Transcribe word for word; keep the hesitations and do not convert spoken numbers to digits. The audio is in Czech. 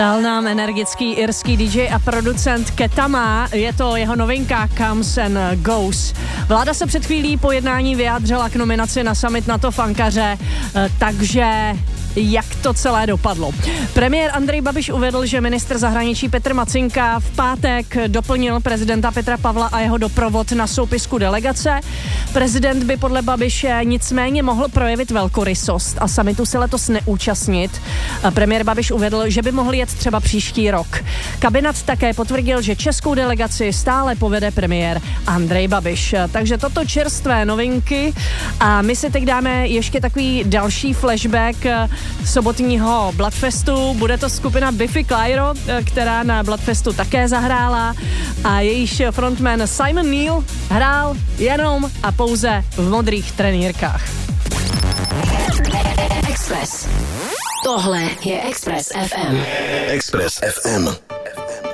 Dal nám energický irský D J a producent Ketama, je to jeho novinka Comes and Goes. Vláda se před chvílí po jednání vyjádřila k nominaci na summit NATO Fankaře, takže jak to celé dopadlo. Premiér Andrej Babiš uvedl, že ministr zahraničí Petr Macinka v pátek doplnil prezidenta Petra Pavla a jeho doprovod na soupisku delegace. Prezident by podle Babiše nicméně mohl projevit velkorysost a summitu se letos neúčastnit. Premiér Babiš uvedl, že by mohl jet třeba příští rok. Kabinet také potvrdil, že českou delegaci stále povede premiér Andrej Babiš. Takže toto čerstvé novinky a my si teď dáme ještě takový další flashback sobotního Bloodfestu. Bude to skupina Biffy Clyro, která na Bloodfestu také zahrála a jejíž frontman Simon Neil hrál jenom a pouze v modrých trenýrkách. Express. Tohle je Express F M. Express F M.